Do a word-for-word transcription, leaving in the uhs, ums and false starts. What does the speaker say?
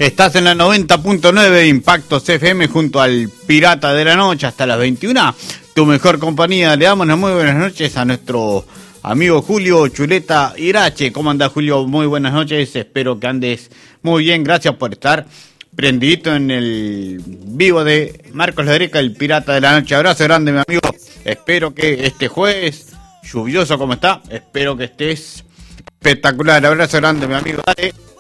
Estás en la noventa punto nueve de Impactos F M junto al Pirata de la Noche hasta las veintiuna. Tu mejor compañía. Le damos las muy buenas noches a nuestro amigo Julio Chuleta Irache. ¿Cómo andás, Julio? Muy buenas noches. Espero que andes muy bien. Gracias por estar prendidito en el vivo de Marcos Ladreca, el Pirata de la Noche. Abrazo grande, mi amigo. Espero que este jueves, lluvioso como está, espero que estés espectacular. Abrazo grande, mi amigo. Dale.